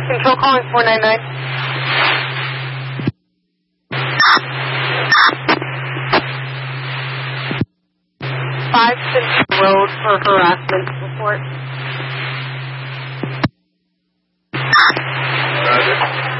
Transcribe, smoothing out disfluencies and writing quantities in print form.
Control calling 499. 5 Cynthia Road for harassment report.